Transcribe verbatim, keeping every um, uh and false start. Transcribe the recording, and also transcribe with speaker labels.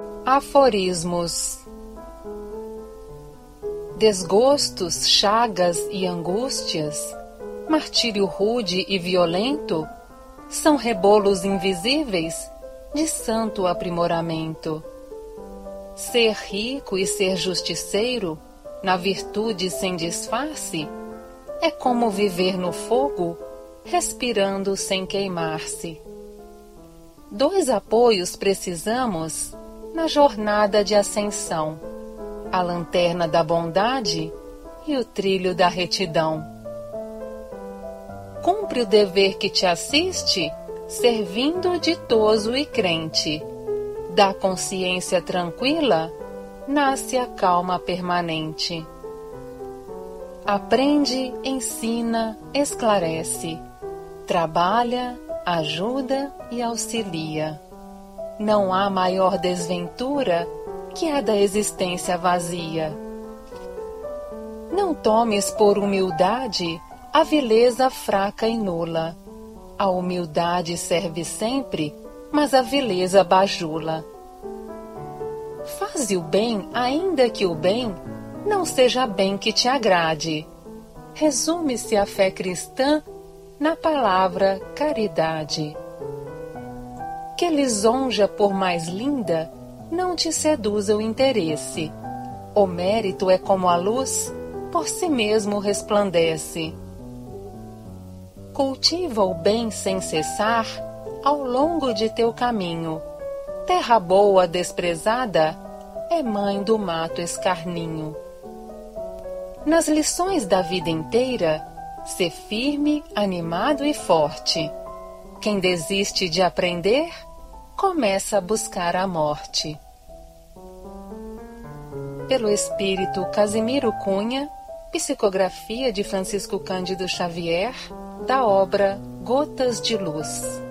Speaker 1: Aforismos. Desgostos, chagas e angústias, martírio rude e violento, são rebolos invisíveis de santo aprimoramento. Ser rico e ser justiceiro, na virtude sem disfarce, é como viver no fogo, respirando sem queimar-se. Dois apoios precisamos na jornada de ascensão: a lanterna da bondade e o trilho da retidão. Cumpre o dever que te assiste, servindo ditoso e crente. Da consciência tranquila, nasce a calma permanente. Aprende, ensina, esclarece. Trabalha, ajuda e auxilia. Não há maior desventura que a da existência vazia. Não tomes por humildade a vileza fraca e nula. A humildade serve sempre, mas a vileza bajula. Faze o bem, ainda que o bem não seja bem que te agrade. Resume-se a fé cristã na palavra caridade. Que lisonja, por mais linda, não te seduza o interesse. O mérito é como a luz, por si mesmo resplandece. Cultiva o bem sem cessar ao longo de teu caminho. Terra boa desprezada é mãe do mato escarninho. Nas lições da vida inteira, sê firme, animado e forte. Quem desiste de aprender, começa a buscar a morte. Pelo espírito Casimiro Cunha, psicografia de Francisco Cândido Xavier, da obra Gotas de Luz.